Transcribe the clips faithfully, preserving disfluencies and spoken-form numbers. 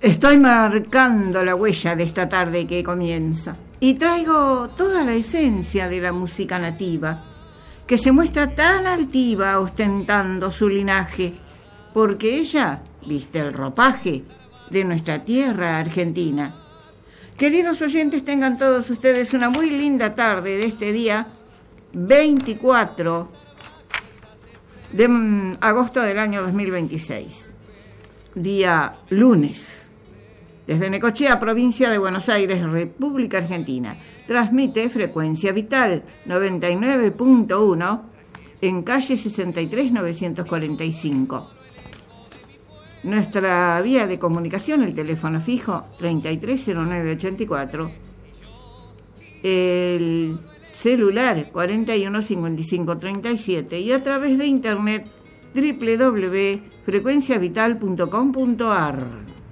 Estoy marcando la huella de esta tarde que comienza y traigo toda la esencia de la música nativa, que se muestra tan altiva ostentando su linaje, porque ella viste el ropaje de nuestra tierra argentina. Queridos oyentes, tengan todos ustedes una muy linda tarde de este día veinticuatro de agosto del año dos mil veintiséis, día lunes. Desde Necochea, provincia de Buenos Aires, República Argentina, transmite Frecuencia Vital noventa y nueve punto uno en calle sesenta y tres novecientos cuarenta y cinco. Nuestra vía de comunicación, el teléfono fijo treinta y tres cero nueve ochenta y cuatro, el celular cuarenta y uno cincuenta y cinco treinta y siete y a través de internet doble u doble u doble u punto frecuencia vital punto com punto a r.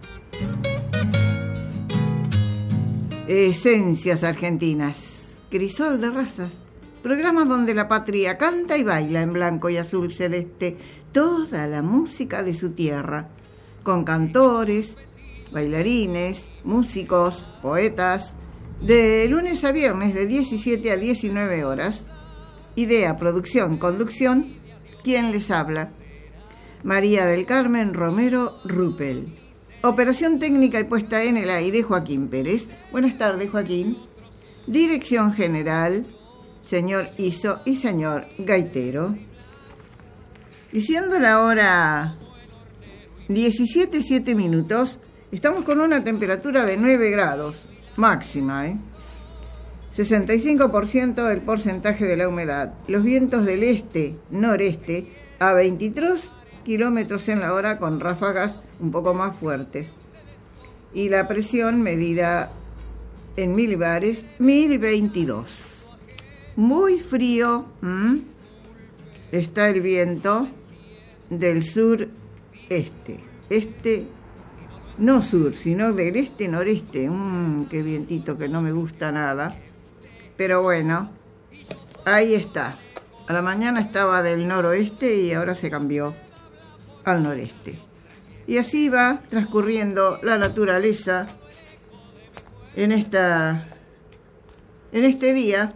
Esencias Argentinas, crisol de razas, programa donde la patria canta y baila en blanco y azul celeste toda la música de su tierra, con cantores, bailarines, músicos, poetas, de lunes a viernes de diecisiete a diecinueve horas. Idea, producción, conducción, ¿quién les habla? María del Carmen Romero Ruppel. Operación técnica y puesta en el aire, Joaquín Pérez. Buenas tardes, Joaquín. Dirección general, señor Iso y señor Gaitero. Y siendo la hora diecisiete, siete minutos, estamos con una temperatura de nueve grados, máxima, ¿eh? sesenta y cinco por ciento el porcentaje de la humedad. Los vientos del este-noreste a veintitrés kilómetros en la hora con ráfagas un poco más fuertes. Y la presión medida en milibares, mil veintidós. Muy frío, ¿m? Está el viento del sur-este. Este, no sur, sino del este-noreste. Mmm, qué vientito que no me gusta nada. Pero bueno, ahí está. A la mañana estaba del noroeste y ahora se cambió al noreste. Y así va transcurriendo la naturaleza en esta en este día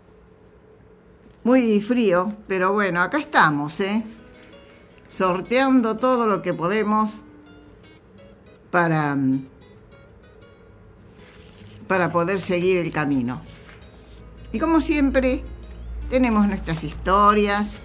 muy frío, pero bueno, acá estamos, ¿eh? sorteando todo lo que podemos para para poder seguir el camino. Y como siempre, tenemos nuestras historias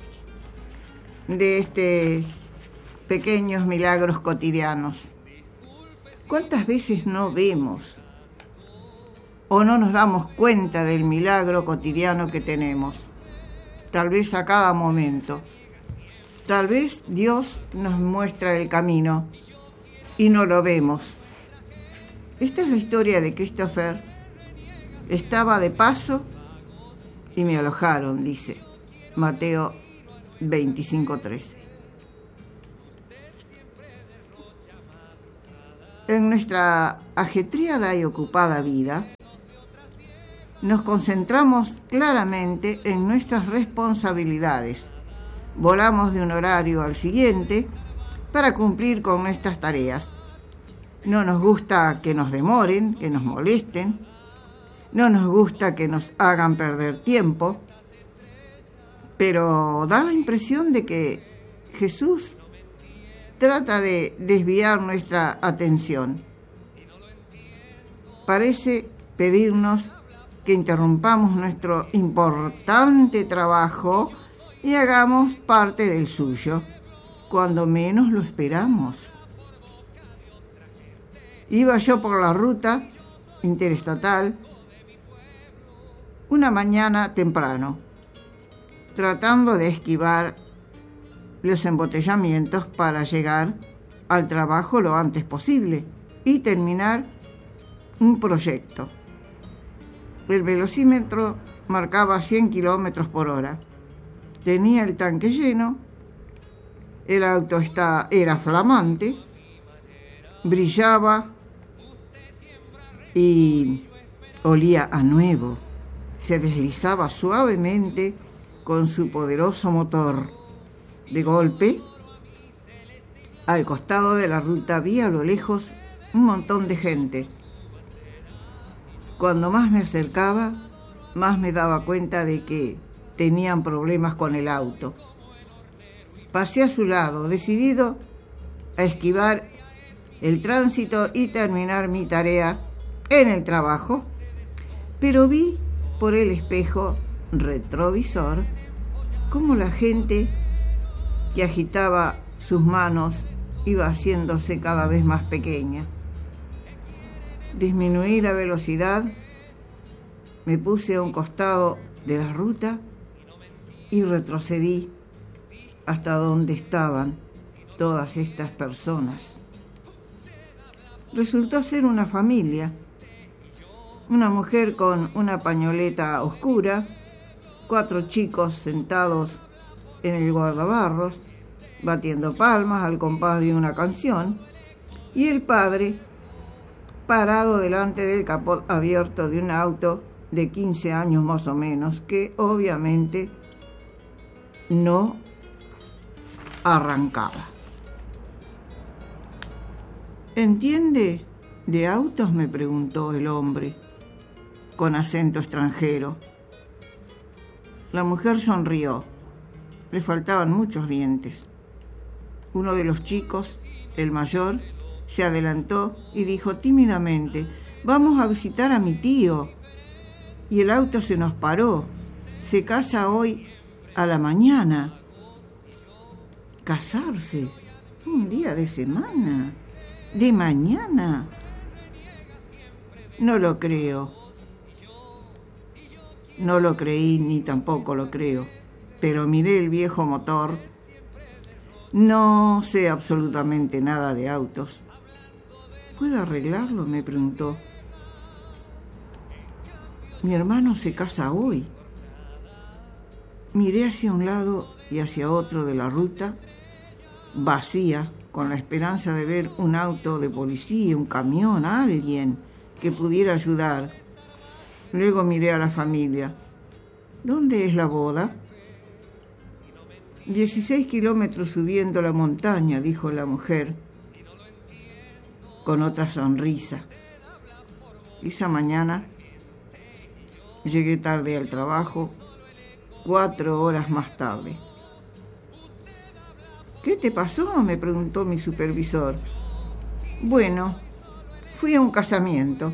de este pequeños milagros cotidianos. ¿Cuántas veces no vemos o no nos damos cuenta del milagro cotidiano que tenemos? Tal vez a cada momento. Tal vez Dios nos muestra el camino y no lo vemos. Esta es la historia de Christopher. Estaba de paso y me alojaron, dice Mateo veinticinco trece. En nuestra ajetreada y ocupada vida, nos concentramos claramente en nuestras responsabilidades. Volamos de un horario al siguiente para cumplir con nuestras tareas. No nos gusta que nos demoren, que nos molesten. No nos gusta que nos hagan perder tiempo. Pero da la impresión de que Jesús trata de desviar nuestra atención. Parece pedirnos que interrumpamos nuestro importante trabajo y hagamos parte del suyo, cuando menos lo esperamos. Iba yo por la ruta interestatal una mañana temprano, tratando de esquivar los embotellamientos para llegar al trabajo lo antes posible y terminar un proyecto. El velocímetro marcaba cien kilómetros por hora. Tenía el tanque lleno, el auto está, era flamante, brillaba y olía a nuevo. Se deslizaba suavemente con su poderoso motor. De golpe, al costado de la ruta vi a lo lejos un montón de gente. Cuando más me acercaba, más me daba cuenta de que tenían problemas con el auto. Pasé a su lado, decidido a esquivar el tránsito y terminar mi tarea en el trabajo, pero vi por el espejo retrovisor cómo la gente que agitaba sus manos iba haciéndose cada vez más pequeña. Disminuí la velocidad, me puse a un costado de la ruta y retrocedí hasta donde estaban todas estas personas. Resultó ser una familia, una mujer con una pañoleta oscura, cuatro chicos sentados en el guardabarros, batiendo palmas al compás de una canción, y el padre parado delante del capot abierto de un auto de quince años más o menos, que obviamente no arrancaba. ¿Entiende de autos?, me preguntó el hombre, con acento extranjero. La mujer sonrió. Le faltaban muchos dientes. Uno de los chicos, el mayor, se adelantó y dijo tímidamente: «Vamos a visitar a mi tío». Y el auto se nos paró. Se casa hoy a la mañana. ¿Casarse? ¿Un día de semana? ¿De mañana? No lo creo. No lo creí ni tampoco lo creo, pero miré el viejo motor. No sé absolutamente nada de autos. ¿Puedo arreglarlo?, me preguntó. Mi hermano se casa hoy. Miré hacia un lado y hacia otro de la ruta, vacía, con la esperanza de ver un auto de policía, un camión, alguien que pudiera ayudar. Luego miré a la familia. ¿Dónde es la boda? Dieciséis kilómetros subiendo la montaña, dijo la mujer, con otra sonrisa. Esa mañana llegué tarde al trabajo, cuatro horas más tarde. ¿Qué te pasó?, me preguntó mi supervisor. Bueno, fui a un casamiento.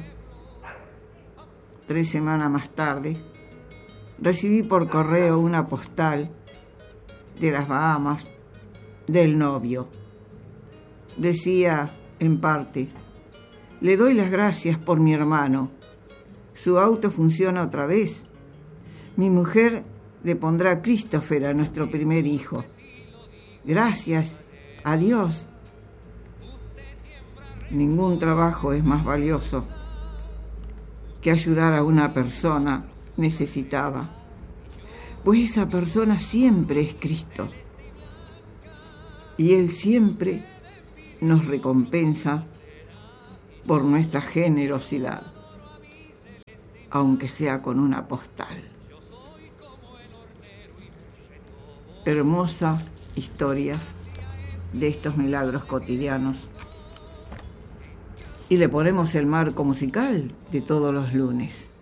Tres semanas más tarde, recibí por correo una postal de las Bahamas del novio. Decía, en parte: «Le doy las gracias por mi hermano. Su auto funciona otra vez. Mi mujer le pondrá Christopher a nuestro primer hijo. Gracias a Dios». Ningún trabajo es más valioso que ayudar a una persona necesitada, pues esa persona siempre es Cristo y Él siempre nos recompensa por nuestra generosidad, aunque sea con una postal. Hermosa historia de estos milagros cotidianos, y le ponemos el marco musical de todos los lunes.